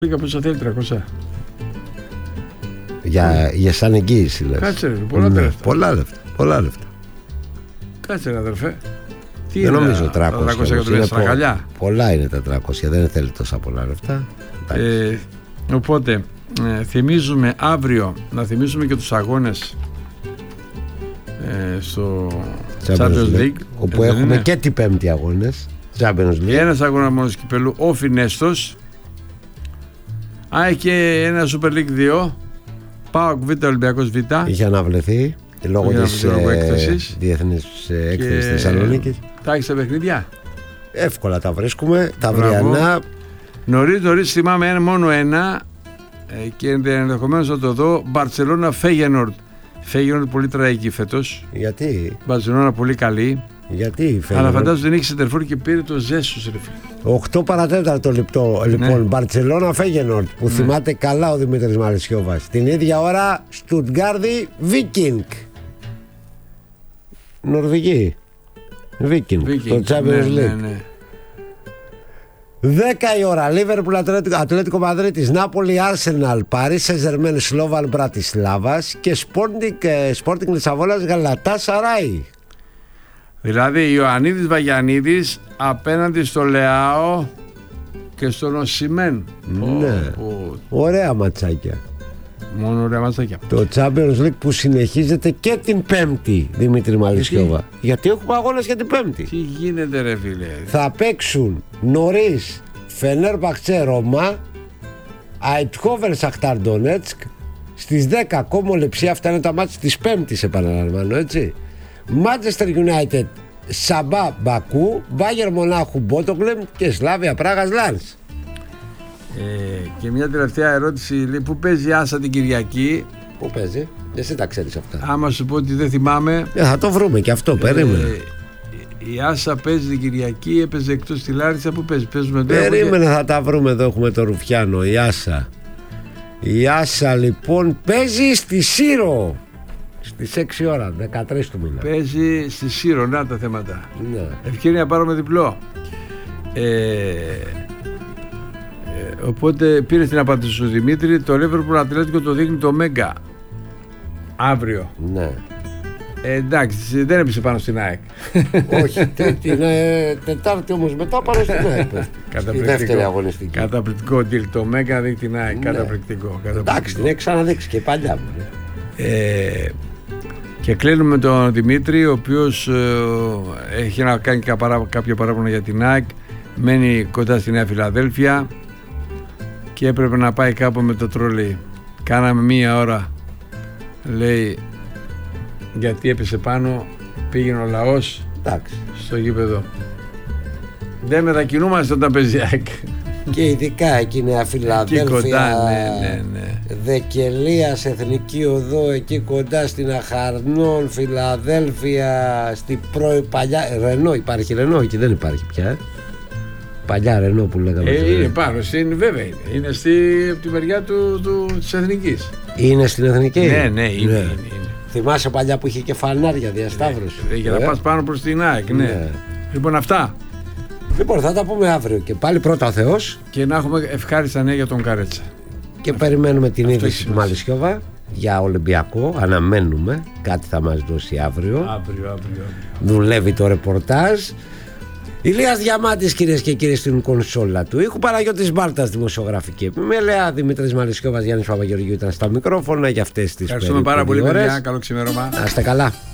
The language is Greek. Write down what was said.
Λίγα πόσα θέλει, 300. Για σαν εγγύηση λες. Κάτσε ρε, πολλά λεφτά. Κάτσε ρε αδερφέ. Τι δεν είναι, νομίζω 300 εκατομμύρια στραγαλιά. Πολλά είναι τα 300, δεν θέλει τόσα πολλά λεφτά. Οπότε θυμίζουμε αύριο, να θυμίζουμε και τους αγώνες στο Champions League, όπου έχουμε και την Πέμπτη αγώνες Champions League. Ένας αγώνα μόνος κυπέλου, ο Φινέστος. Και ένα Super League 2, ΠΑΟΚ Β, Ολυμπιακός Β. Είχε αναβληθεί λόγω της διεθνής έκθεσης Θεσσαλονίκης. Τα έχεις τα παιχνίδια? Εύκολα τα βρίσκουμε, τα αυριανά. Νωρίς θυμάμαι μόνο ένα και ενδεχομένως να το δω. Μπαρτσελώνα Φέγενορντ. Φέγενορντ πολύ τραγική φέτος. Γιατί? Μπαρτσελώνα πολύ καλή. Γιατί αλλά φαντάζομαι δεν είχε σεντερφόρ και πήρε το Ζέσους, ρε φίλε. 8 παρατέταρτο λεπτό λοιπόν, Μπαρτσελώνα Φέγενορντ, που θυμάται καλά ο Δημήτρης Μαλισσιόβας. Την ίδια ώρα Στουτγκάρδη Βίκινγκ. Νορβηγή Βίκινγκ, το Champions League. Ναι. 10 η ώρα Λίβερπουλ Ατλέτικο Μαδρίτης, Νάπολη Άρσεναλ, Παρίς Σεν-Ζερμέν Σλόβαν Μπρατισλάβας και Sporting Λισαβόνας Γαλατά Σαράι. Δηλαδή Ιωαννίδης Βαγιαννίδης απέναντι στο Λεάο και στον Οσιμέν. Ναι. Ωραία ματσάκια. Μόνο ωραία ματσάκια. Το Champions League που συνεχίζεται και την Πέμπτη, Δημήτρη Μαλισσιόβα. Γιατί έχουμε αγώνες για την Πέμπτη. Τι γίνεται ρε φίλε? Θα παίξουν νωρίς Φενέρμπαχτσε Ρώμα, Αιτχόβεν Σαχτάρ Ντονέτσκ, στις 10 Κόμο Λεψία. Αυτά είναι τα μάτια της Πέμπτης, επαναλαμβάνω, έτσι. Manchester United Σαμπά Μπακού, Μπάγερ Μονάχου Μπότογκλεμ και Σλάβια Πράγας Λάνς. Και μια τελευταία ερώτηση, πού παίζει η Άσα την Κυριακή? Πού παίζει? Εσύ τα ξέρεις αυτά. Άμα σου πω ότι δεν θυμάμαι, θα το βρούμε και αυτό, περίμενε. Η Άσα παίζει την Κυριακή, έπαιζε εκτός τη Λάρισα. Πού παίζουμε τώρα? Περίμενε, θα τα βρούμε. Εδώ έχουμε το Ρουφιάνο. Η Άσα λοιπόν παίζει στη Σύρο στις 6 ώρα, 13 του μήνα. Παίζει στη Σύρο, να τα θέματα. Ναι. Ευκαιρία να πάρουμε διπλό. Οπότε πήρε την απάντηση του Δημήτρη. Το Λίβερπουλ Ατλέτικο το δείχνει το Μέγκα αύριο. Ναι. Εντάξει, δεν έπεσε πάνω στην ΑΕΚ. Όχι, την Τετάρτη όμως μετά πάνω στην ΑΕΚ. Η δεύτερη αγωνιστική. Καταπληκτικό deal. Το Μέγκα δείχνει την ΑΕΚ. Ναι. Καταπληκτικό. Εντάξει, την έχει ξαναδείξει και παλιά μου. Και κλείνουμε τον Δημήτρη, ο οποίος έχει να κάνει κάποια παράπονα για την ΑΕΚ. Μένει κοντά στη Νέα Φιλαδέλφια και έπρεπε να πάει κάπου με το τρόλεϊ. Κάναμε μία ώρα, λέει, γιατί έπεσε πάνω. Πήγαινε ο λαός στο γήπεδο. Δεν μετακινούμαστε όταν παίζει ΑΕΚ. Και ειδικά εκεί η Νέα Φιλαδέλφια, εκεί κοντά, ναι. Δεκελίας Εθνική Οδό, εκεί κοντά στην Αχαρνών, Φιλαδέλφια, στη παλιά Ρενό. Υπάρχει Ρενό, εκεί δεν υπάρχει πια. Παλιά Ρενό που λέγαμε. Είναι πάνω, βέβαια είναι από τη μεριά της Εθνικής. Είναι στην Εθνική? Ναι, είναι. Θυμάσαι παλιά που είχε και φανάρια διασταύρωση. Για να πας πάνω προς την ΑΕΚ, ναι. Λοιπόν, αυτά. Λοιπόν, θα τα πούμε αύριο και πάλι πρώτα ο Θεός. Και να έχουμε ευχάριστα νέα για τον Καρέτσα. Και περιμένουμε την είδηση του Μαλισσιόβα για Ολυμπιακό. Αναμένουμε, κάτι θα μας δώσει αύριο. Δουλεύει το ρεπορτάζ. Ηλίας Διαμάντης, κυρίες και κύριοι, στην κονσόλα του ήχου. Παναγιώτης Μπάρτας, δημοσιογραφική επιμέλεια. Δημήτρης Μαλισσιόβας, Γιάννης Παπαγεωργίου ήταν στα μικρόφωνα για αυτές τις περιπέτειες. Ευχαριστούμε πάρα πολύ, παιδιά. Καλό ξημέρωμα. Να είστε καλά.